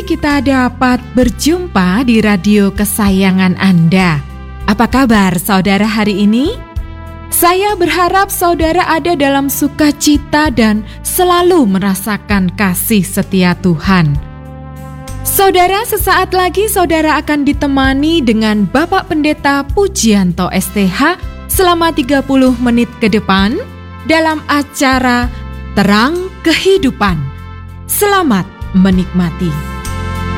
kita dapat berjumpa di radio kesayangan Anda. Apa kabar saudara hari ini? Saya berharap saudara ada dalam sukacita dan selalu merasakan kasih setia Tuhan. Saudara, sesaat lagi saudara akan ditemani dengan Bapak Pendeta Pujianto STH selama 30 menit ke depan dalam acara Terang Kehidupan. Selamat menikmati.